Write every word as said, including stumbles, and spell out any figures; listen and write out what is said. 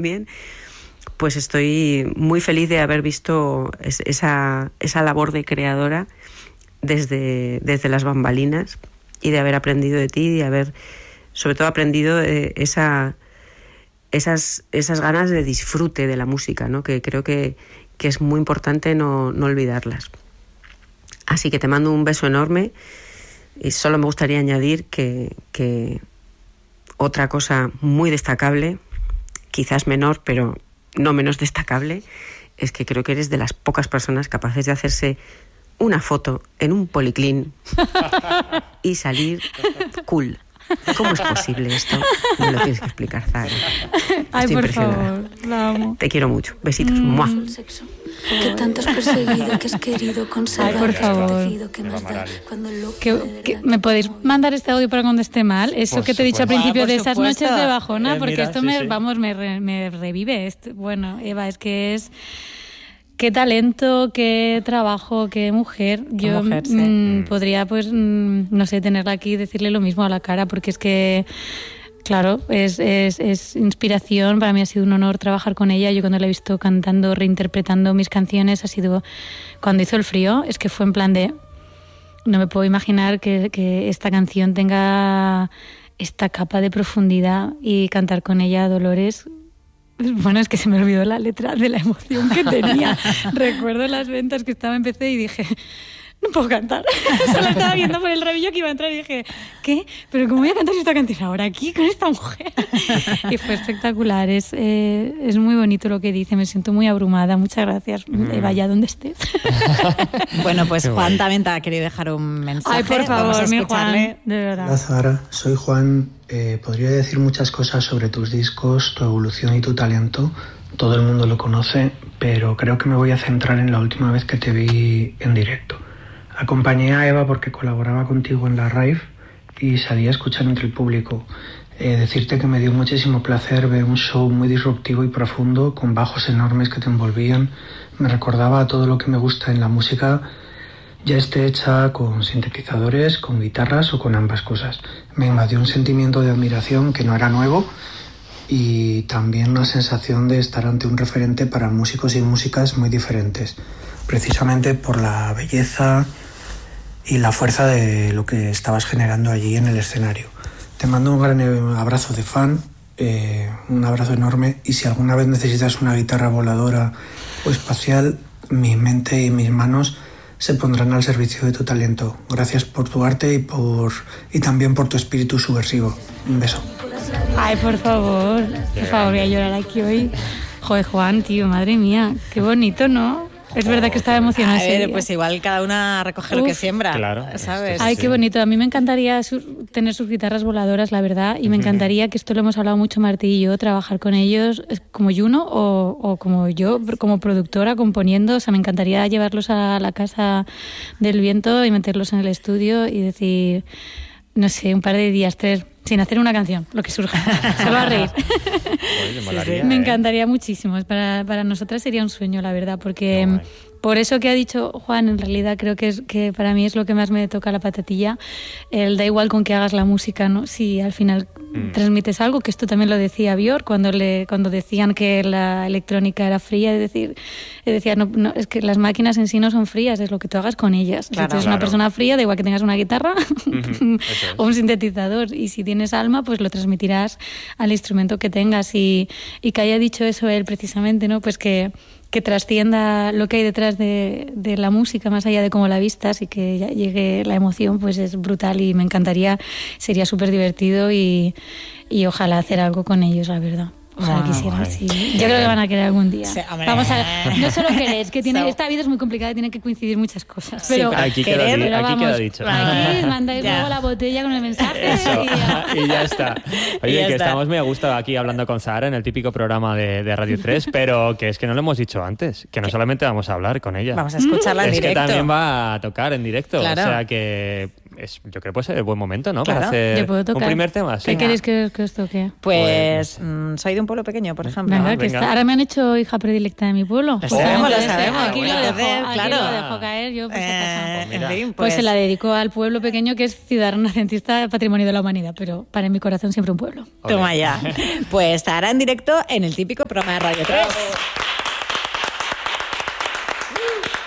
también, pues estoy muy feliz de haber visto esa, esa labor de creadora desde, desde las bambalinas y de haber aprendido de ti y de haber, sobre todo, aprendido de esa, esas, esas ganas de disfrute de la música, ¿no? Que creo que, que es muy importante no, no olvidarlas. Así que te mando un beso enorme y solo me gustaría añadir que, que otra cosa muy destacable, quizás menor, pero no menos destacable, es que creo que eres de las pocas personas capaces de hacerse una foto en un policlín y salir cool. ¿Cómo es posible esto? Me lo tienes que explicar, Zahara. Ay, Estoy por impresionada. favor, la amo. Te quiero mucho. Besitos. Mm. ¡Mua! El sexo que tanto has perseguido, que has querido conservar. Ay, por favor. protegido, que más da cuando el loco Que, de que, verdad ¿Me podéis mandar este audio para cuando esté mal? Eso Por que te he dicho al supuesto. principio Ah, por de esas supuesto. noches de bajona, Eh, porque mira, esto sí, me, sí. vamos, me, re- me revive. Esto. Bueno, Eva, es que es... Qué talento, qué trabajo, qué mujer. Qué Yo mujer, sí. mm, Mm. podría, pues, mm, no sé, tenerla aquí y decirle lo mismo a la cara, porque es que, claro, es, es, es inspiración. Para mí ha sido un honor trabajar con ella. Yo cuando la he visto cantando, reinterpretando mis canciones, ha sido cuando hizo El Frío, es que fue en plan de... No me puedo imaginar que, que esta canción tenga esta capa de profundidad y cantar con ella Dolores. Bueno, es que se me olvidó la letra de la emoción que tenía. Recuerdo las ventas que estaba, empecé y dije, no puedo cantar. Solo estaba viendo por el rabillo que iba a entrar y dije, ¿qué? ¿Pero cómo voy a cantar esta canción ahora aquí con esta mujer? Y fue espectacular. Es, eh, es muy bonito lo que dice. Me siento muy abrumada. Muchas gracias, Mm. Eva, allá donde estés. Bueno, pues Qué Juan bonito. también te ha querido dejar un mensaje. Ay, por Vamos a favor, mi escucharle. Juan, de verdad. Hola Zahara, soy Juan. Eh, podría decir muchas cosas sobre tus discos, tu evolución y tu talento. Todo el mundo lo conoce, pero creo que me voy a centrar en la última vez que te vi en directo. Acompañé a Eva porque colaboraba contigo en la rave y salí a escuchar entre el público. Eh, decirte que me dio muchísimo placer ver un show muy disruptivo y profundo, con bajos enormes que te envolvían. Me recordaba a todo lo que me gusta en la música, ya esté hecha con sintetizadores, con guitarras o con ambas cosas. Me invadió un sentimiento de admiración que no era nuevo y también una sensación de estar ante un referente para músicos y músicas muy diferentes, precisamente por la belleza y la fuerza de lo que estabas generando allí en el escenario. Te mando un gran abrazo de fan, eh, un abrazo enorme, y si alguna vez necesitas una guitarra voladora o espacial, mi mente y mis manos se pondrán al servicio de tu talento. Gracias por tu arte y por y también por tu espíritu subversivo. Un beso. Ay, por favor, por favor, voy a llorar aquí hoy. Joder, Juan, tío, madre mía, qué bonito, ¿no? Es verdad que estaba emocionada. A ese ver, día. pues igual cada una recoge lo que Uf. siembra. Claro, ¿sabes? Ay, sí. qué bonito. A mí me encantaría su- tener sus guitarras voladoras, la verdad, y me encantaría, que esto lo hemos hablado mucho Martí y yo, trabajar con ellos eh, como Juno o, o como yo, como productora, componiendo. O sea, me encantaría llevarlos a la Casa del Viento y meterlos en el estudio y decir, no sé, un par de días, tres, sin hacer una canción, lo que surja. Se va a reír. Oye, molaría, Me ¿eh? encantaría muchísimo. Para, para nosotras sería un sueño, la verdad, porque Qué guay. por eso que ha dicho Juan, en realidad creo que, es, que para mí es lo que más me toca la patatilla. El da igual con que hagas la música, ¿no? Si al final Mm. transmites algo, que esto también lo decía Björk cuando le cuando decían que la electrónica era fría, es decir, decía, no, no, es que las máquinas en sí no son frías, es lo que tú hagas con ellas. Claro. Si tú eres Claro. una persona fría, da igual que tengas una guitarra Ujú, eso es. o un sintetizador, y si tienes alma, pues lo transmitirás al instrumento que tengas. Y, y que haya dicho eso él precisamente, ¿no? Pues que, que trascienda lo que hay detrás de, de la música, más allá de cómo la vistas, y que ya llegue la emoción, pues es brutal y me encantaría, sería súper divertido y, y ojalá hacer algo con ellos, la verdad. Ojalá Wow. quisieran, Guay. sí. Yo creo que van a querer algún día. Sí, hombre. Vamos a no solo querer, es que tiene, So- esta vida es muy complicada y tiene que coincidir muchas cosas. Sí, Pero, pero Aquí queda querer, di- pero aquí vamos, queda dicho. Aquí mandáis Ya. luego la botella con el mensaje Eso, y ya. y ya está. Y Oye, ya que está. estamos muy a gusto aquí hablando con Zahara en el típico programa de, de Radio tres, pero que es que no lo hemos dicho antes, que no solamente vamos a hablar con ella. Vamos a escucharla en es directo. que también va a tocar en directo. Claro. O sea que es, yo creo que puede ser el buen momento, ¿no? Claro. Para hacer Yo puedo tocar. un primer tema. ¿Sí? ¿Qué queréis que, que os toque? Pues mm, soy de un pueblo pequeño, por ejemplo. Venga, Ah, que venga. está- ahora me han hecho hija predilecta de mi pueblo. Lo sabemos, lo Entonces, sabemos. Aquí, Bueno, lo, dejo, entonces, aquí claro. lo dejo caer yo, por si acaso. Eh, Mira. en fin, Pues, pues, se la dedico al pueblo pequeño que es Ciudad Renacentista, Patrimonio de la Humanidad, pero para en mi corazón siempre un pueblo. toma ya. Pues estará en directo en el típico programa de Radio tres.